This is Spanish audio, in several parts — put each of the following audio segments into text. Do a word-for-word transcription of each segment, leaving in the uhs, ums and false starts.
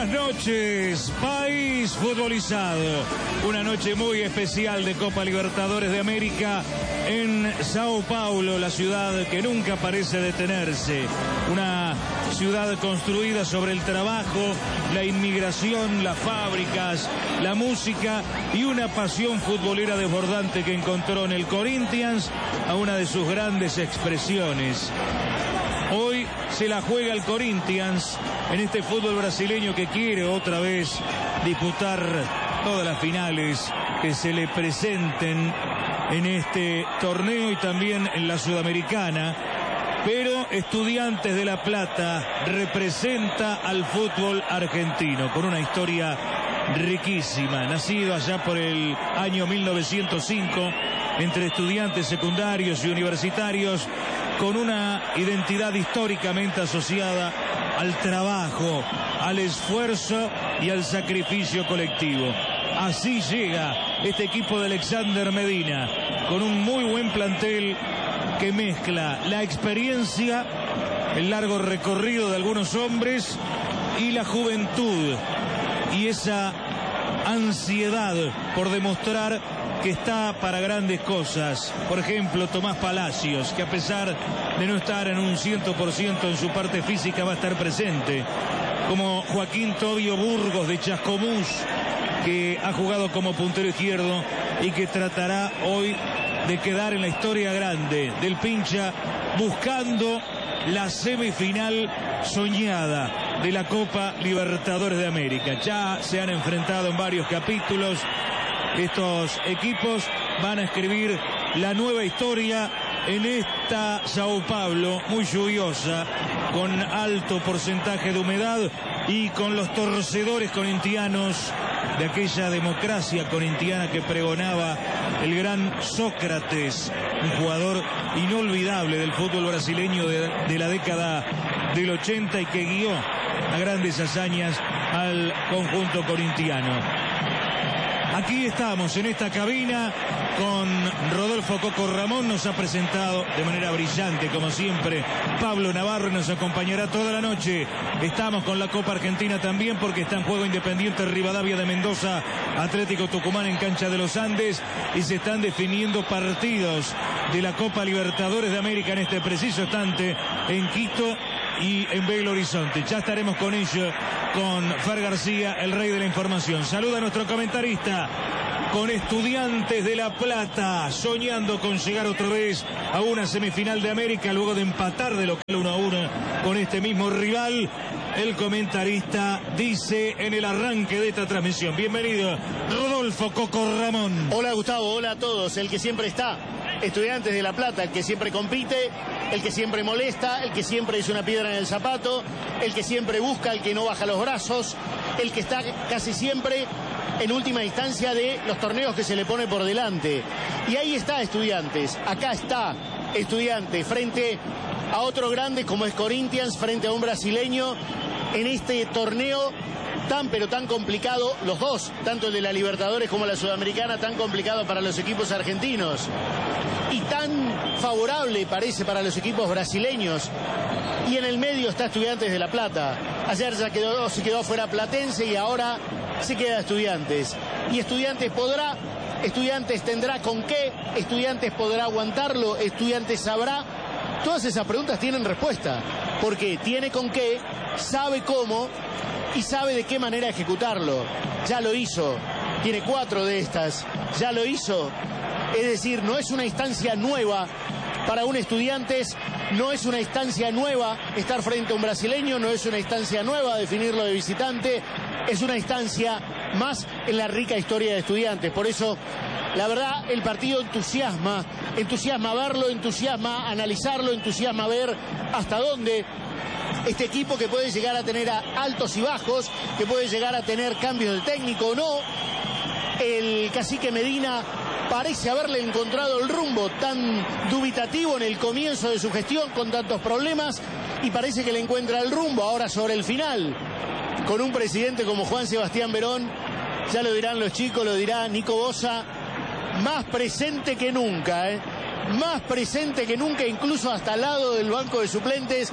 noches, país futbolizado. Una noche muy especial de Copa Libertadores de América en Sao Paulo, la ciudad que nunca parece detenerse. Una ciudad construida sobre el trabajo, la inmigración, las fábricas, la música y una pasión futbolera desbordante que encontró en el Corinthians a una de sus grandes expresiones. Hoy se la juega el Corinthians en este fútbol brasileño que quiere otra vez disputar todas las finales que se le presenten en este torneo y también en la Sudamericana. Pero Estudiantes de La Plata representa al fútbol argentino con una historia riquísima. Nacido allá por el año mil novecientos cinco, entre estudiantes secundarios y universitarios, con una identidad históricamente asociada al trabajo, al esfuerzo y al sacrificio colectivo. Así llega este equipo de Alexander Medina, con un muy buen plantel que mezcla la experiencia, el largo recorrido de algunos hombres y la juventud y esa ansiedad por demostrar que está para grandes cosas. Por ejemplo, Tomás Palacios, que a pesar de no estar en un cien por ciento en su parte física, va a estar presente. Como Joaquín Tobio Burgos de Chascomús, que ha jugado como puntero izquierdo y que tratará hoy de quedar en la historia grande del Pincha, buscando la semifinal soñada de la Copa Libertadores de América. Ya se han enfrentado en varios capítulos. Estos equipos van a escribir la nueva historia en esta Sao Paulo muy lluviosa, con alto porcentaje de humedad y con los torcedores corintianos de aquella democracia corintiana que pregonaba el gran Sócrates, un jugador inolvidable del fútbol brasileño de, de la década del ochenta y que guió a grandes hazañas al conjunto corintiano. Aquí estamos en esta cabina con Rodolfo Coco Ramón. Nos ha presentado de manera brillante, como siempre, Pablo Navarro, y nos acompañará toda la noche. Estamos con la Copa Argentina también, porque está en juego Independiente Rivadavia de Mendoza, Atlético Tucumán en cancha de los Andes, y se están definiendo partidos de la Copa Libertadores de América en este preciso instante en Quito y en Belo Horizonte. Ya estaremos con ello, con Fer García, el rey de la información. Saluda a nuestro comentarista, con Estudiantes de La Plata, soñando con llegar otra vez a una semifinal de América, luego de empatar de local uno a uno con este mismo rival. El comentarista dice en el arranque de esta transmisión: bienvenido, Rodolfo Coco Ramón. Hola Gustavo, hola a todos. El que siempre está, Estudiantes de La Plata, el que siempre compite, el que siempre molesta, el que siempre es una piedra en el zapato, el que siempre busca, el que no baja los brazos, el que está casi siempre en última instancia de los torneos que se le pone por delante. Y ahí está Estudiantes, acá está Estudiantes, frente a otro grande como es Corinthians, frente a un brasileño, en este torneo tan pero tan complicado, los dos, tanto el de la Libertadores como la Sudamericana, tan complicado para los equipos argentinos y tan favorable parece para los equipos brasileños. Y en el medio está Estudiantes de La Plata. Ayer ya quedó, se quedó fuera Platense y ahora se queda Estudiantes. Y Estudiantes podrá, Estudiantes tendrá con qué, Estudiantes podrá aguantarlo, Estudiantes sabrá. Todas esas preguntas tienen respuesta, porque tiene con qué, sabe cómo y sabe de qué manera ejecutarlo. Ya lo hizo, tiene cuatro de estas, ya lo hizo. Es decir, no es una instancia nueva para un Estudiantes, no es una instancia nueva estar frente a un brasileño, no es una instancia nueva definirlo de visitante, es una instancia más en la rica historia de Estudiantes. Por eso, la verdad, el partido entusiasma, entusiasma verlo, entusiasma analizarlo, entusiasma ver hasta dónde este equipo, que puede llegar a tener a altos y bajos, que puede llegar a tener cambios de técnico o no. El cacique Medina parece haberle encontrado el rumbo, tan dubitativo en el comienzo de su gestión con tantos problemas, y parece que le encuentra el rumbo ahora sobre el final, con un presidente como Juan Sebastián Verón. Ya lo dirán los chicos, lo dirá Nico Bosa, más presente que nunca, ¿eh? más presente que nunca, incluso hasta al lado del banco de suplentes,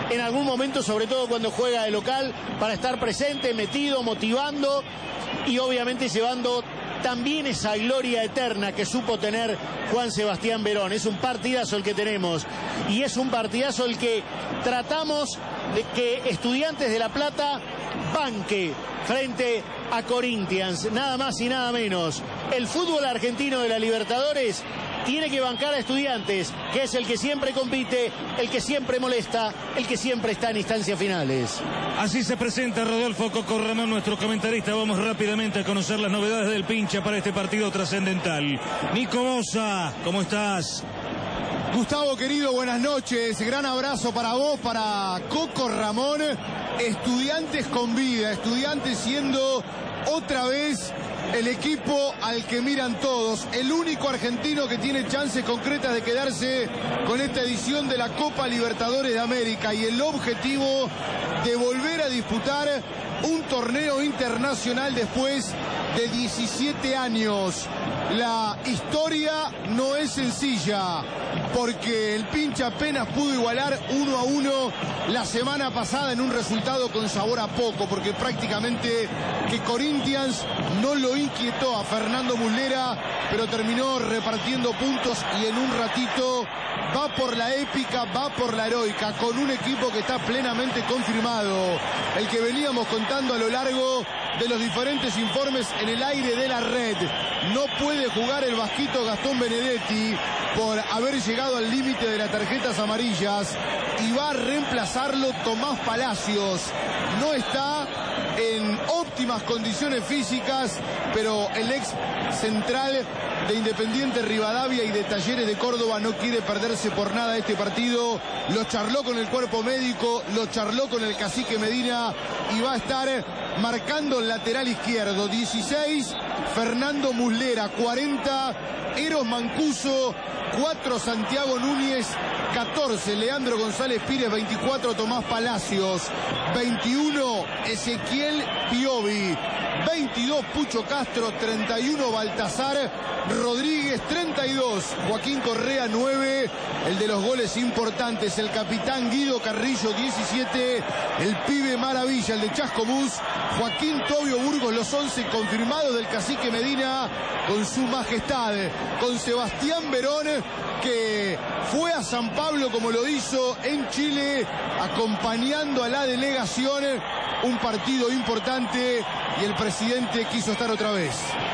en algún momento, sobre todo cuando juega de local, para estar presente, metido, motivando y obviamente llevando también esa gloria eterna que supo tener Juan Sebastián Verón. Es un partidazo el que tenemos y es un partidazo el que tratamos de que Estudiantes de La Plata banque frente a Corinthians, nada más y nada menos. El fútbol argentino de la Libertadores tiene que bancar a Estudiantes, que es el que siempre compite, el que siempre molesta, el que siempre está en instancias finales. Así se presenta Rodolfo Coco Ramón, nuestro comentarista. Vamos rápidamente a conocer las novedades del pincha para este partido trascendental. Nico Bosa, ¿cómo estás? Gustavo, querido, buenas noches. Gran abrazo para vos, para Coco Ramón. Estudiantes con vida, Estudiantes siendo otra vez el equipo al que miran todos, el único argentino que tiene chances concretas de quedarse con esta edición de la Copa Libertadores de América y el objetivo de volver a disputar un torneo internacional después de diecisiete años. La historia no es sencilla, porque el pincha apenas pudo igualar uno a uno la semana pasada en un resultado con sabor a poco, porque prácticamente que Corinthians no lo inquietó a Fernando Muslera, pero terminó repartiendo puntos y en un ratito va por la épica, va por la heroica, con un equipo que está plenamente confirmado, el que veníamos contando a lo largo de los diferentes informes en el aire de la red. No puede jugar el vasquito Gastón Benedetti por haber llegado al límite de las tarjetas amarillas y va a reemplazarlo Tomás Palacios. No está en óptimas condiciones físicas, pero el ex central de Independiente Rivadavia y de Talleres de Córdoba no quiere perderse por nada este partido. Lo charló con el cuerpo médico, lo charló con el cacique Medina y va a estar marcando el lateral izquierdo. dieciséis, Fernando Muslera. cuarenta, Eros Mancuso. cuatro, Santiago Núñez. catorce, Leandro González Pires. veinticuatro, Tomás Palacios. veintiuno, Ezequiel Piovi. veintidós, Pucho Castro. treinta y uno, Baltasar Rodríguez. treinta y dos, Joaquín Correa. nueve, el de los goles importantes, el capitán Guido Carrillo. diecisiete, el pibe maravilla, el de Chascomús, Joaquín Tobio Burgos. Los once confirmados del cacique Medina, con su majestad, con Sebastián Verón, que fue a San Pablo como lo hizo en Chile, acompañando a la delegación. Un partido importante y el presidente quiso estar otra vez.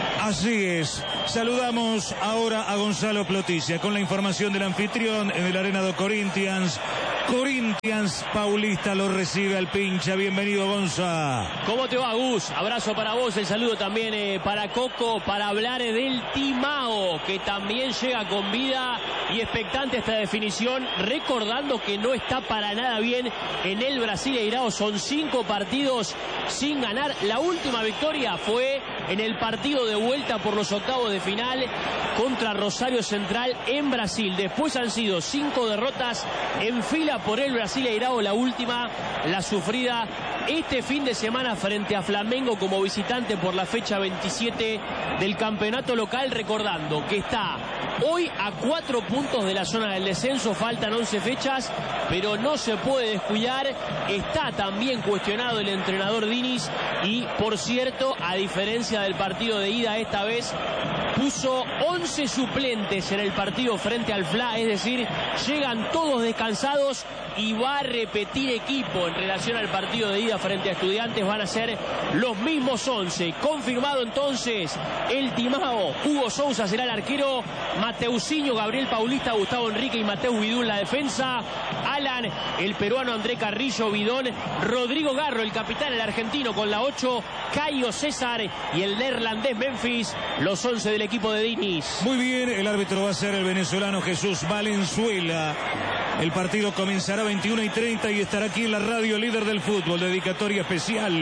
Así es. Saludamos ahora a Gonzalo Ploticia con la información del anfitrión en el Arena do Corinthians. Corinthians Paulista lo recibe al pincha. Bienvenido, Gonza. ¿Cómo te va, Gus? Abrazo para vos, el saludo también eh, para Coco, para hablar del Timao, que también llega con vida y expectante esta definición, recordando que no está para nada bien en el Brasileirao. Son cinco partidos sin ganar. La última victoria fue en el partido de vuelta por los octavos de final contra Rosario Central en Brasil. Después han sido cinco derrotas en fila por el Brasileirao, la última la sufrida este fin de semana frente a Flamengo como visitante por la fecha veintisiete del campeonato local, recordando que está hoy a cuatro puntos de la zona del descenso, faltan once fechas, pero no se puede descuidar. Está también cuestionado el entrenador Diniz y, por cierto, a diferencia del partido de ida, esta vez puso once suplentes en el partido frente al F L A, es decir, llegan todos descansados y va a repetir equipo en relación al partido de ida frente a Estudiantes. Van a ser los mismos once. Confirmado entonces el Timao. Hugo Sousa será el arquero, Mateusinho, Gabriel Paulista, Gustavo Enrique y Mateus Vidún la defensa. Alan, el peruano André Carrillo, Bidón, Rodrigo Garro, el capitán, el argentino con la ocho, Caio César y el neerlandés Memphis, los once del equipo de Diniz. Muy bien, el árbitro va a ser el venezolano Jesús Valenzuela. El partido comenzará veintiuno y treinta y estará aquí en la radio líder del fútbol. Dedicatoria especial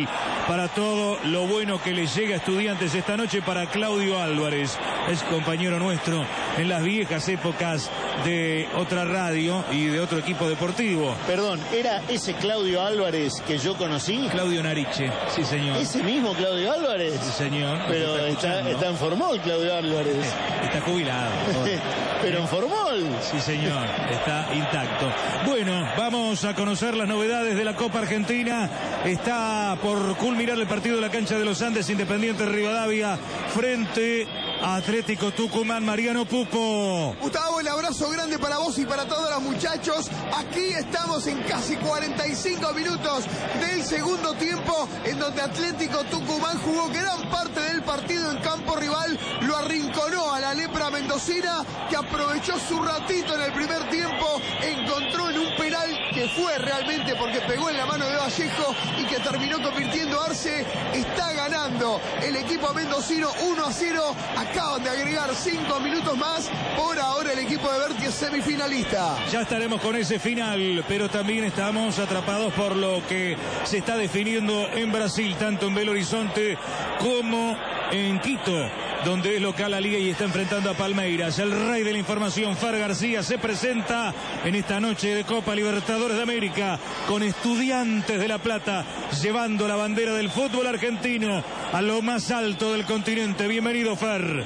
para todo lo bueno que le llega a Estudiantes esta noche, para Claudio Álvarez, es compañero nuestro en las viejas épocas de otra radio y de otro equipo deportivo. Perdón, ¿era ese Claudio Álvarez que yo conocí? Claudio Nariche, sí señor. ¿Ese mismo Claudio Álvarez? Sí señor. Pero está, está, está en Formol, Claudio Álvarez. Está jubilado. Pero en Formol. Sí señor, está intacto. Bueno, vamos a conocer las novedades de la Copa Argentina. Está por culminar el partido de la cancha de los Andes, Independiente Rivadavia frente a Atlético Tucumán. Mariano Pupo. Gustavo, el abrazo grande para vos y para todos los muchachos. Aquí estamos en casi cuarenta y cinco minutos del segundo tiempo, en donde Atlético Tucumán jugó gran parte del partido en campo rival, lo arrinconó a la lepra mendocina, que aprovechó su ratito en el primer tiempo, encontró en un penal que fue realmente porque pegó en la mano de Vallejo y que terminó convirtiendo a Arce. Está ganando el equipo mendocino uno a cero. Acaban de agregar cinco minutos más. Por ahora el equipo de Berti es semifinalista. Ya estaremos con ese final, pero también estamos atrapados por lo que se está definiendo en Brasil, tanto en Belo Horizonte como en Quito, donde es local la liga y está enfrentando a Palmeiras. El rey de la información, Far García, se presenta en esta noche de Copa Libertadores de América con Estudiantes de La Plata, llevando la bandera del fútbol argentino a lo más alto del continente. Bienvenido, Fer.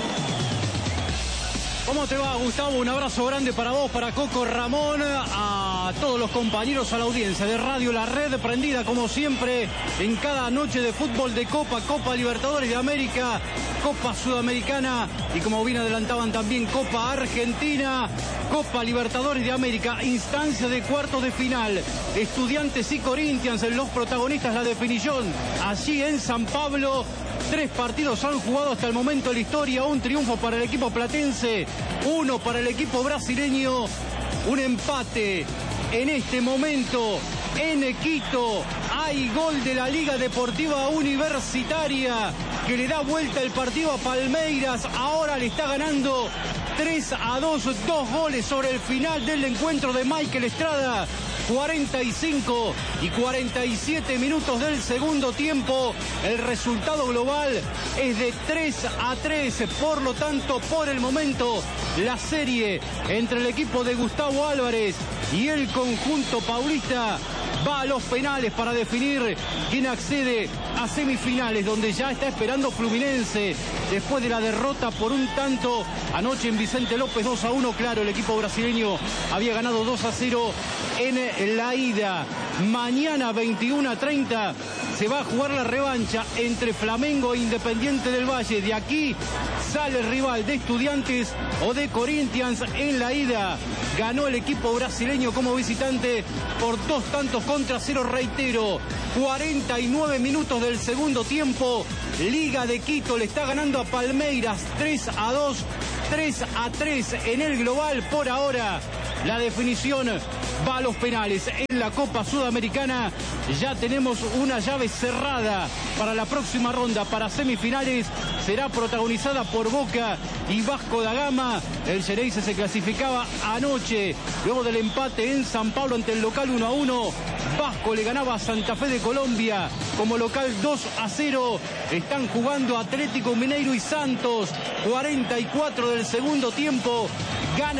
¿Cómo te va, Gustavo? Un abrazo grande para vos, para Coco Ramón, a todos los compañeros, a la audiencia de Radio La Red, prendida como siempre en cada noche de fútbol de Copa, Copa Libertadores de América, Copa Sudamericana y, como bien adelantaban también, Copa Argentina, Copa Libertadores de América, instancia de cuartos de final. Estudiantes y Corinthians, los protagonistas, la definición allí en San Pablo. Tres partidos han jugado hasta el momento en la historia. Un triunfo para el equipo platense, uno para el equipo brasileño, un empate en este momento en Quito. Hay gol de la Liga Deportiva Universitaria que le da vuelta el partido a Palmeiras. Ahora le está ganando tres a dos, dos goles sobre el final del encuentro de Michael Estrada. cuarenta y cinco y cuarenta y siete minutos del segundo tiempo. El resultado global es de tres a tres. Por lo tanto, por el momento, la serie entre el equipo de Gustavo Álvarez y el conjunto paulista va a los penales para definir quién accede a semifinales, donde ya está esperando Fluminense después de la derrota por un tanto anoche en Vicente López, dos a uno. Claro, el equipo brasileño había ganado dos a cero en la ida. Mañana veintiuno a treinta se va a jugar la revancha entre Flamengo e Independiente del Valle. De aquí sale el rival de Estudiantes o de Corinthians. En la ida ganó el equipo brasileño como visitante por dos tantos contra cero. Reitero, cuarenta y nueve minutos del segundo tiempo. Liga de Quito le está ganando a Palmeiras tres a dos, tres a tres en el global. Por ahora la definición va a los penales. En la Copa Sudamericana ya tenemos una llave cerrada para la próxima ronda. Para semifinales será protagonizada por Boca y Vasco da Gama. El Xereyse se clasificaba anoche luego del empate en San Pablo ante el local uno a uno. Vasco le ganaba a Santa Fe de Colombia como local dos a cero. Están jugando Atlético Mineiro y Santos. cuarenta y cuatro del segundo tiempo. Gana